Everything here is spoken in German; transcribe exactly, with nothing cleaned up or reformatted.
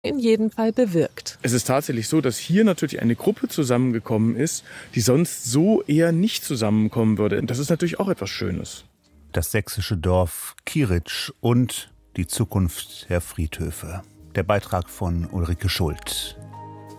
in jedem Fall bewirkt. Es ist tatsächlich so, dass hier natürlich eine Gruppe zusammengekommen ist, die sonst so eher nicht zusammenkommen würde. Und das ist natürlich auch etwas Schönes. Das sächsische Dorf Kieritsch und die Zukunft der Friedhöfe. Der Beitrag von Ulrike Schult.